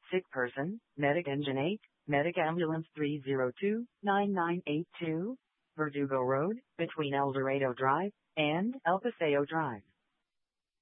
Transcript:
Sick person, Medic Engine 8, Medic Ambulance 302-9982, Verdugo Road, between El Dorado Drive and El Paseo Drive.